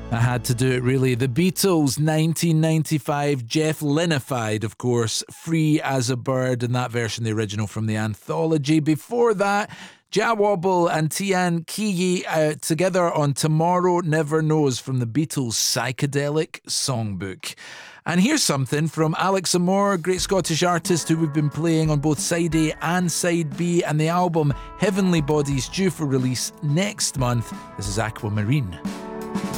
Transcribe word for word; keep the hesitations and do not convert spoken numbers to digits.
I had to do it, really. The Beatles, nineteen ninety-five, Jeff Lynnified, of course, Free as a Bird, and that version, the original from the anthology. Before that, Jah Wobble and Tian Kiyi uh, together on Tomorrow Never Knows from the Beatles' Psychedelic Songbook. And here's something from Alex Amor, great Scottish artist who we've been playing on both Side A and Side B, and the album Heavenly Bodies due for release next month. This is Aquamarine.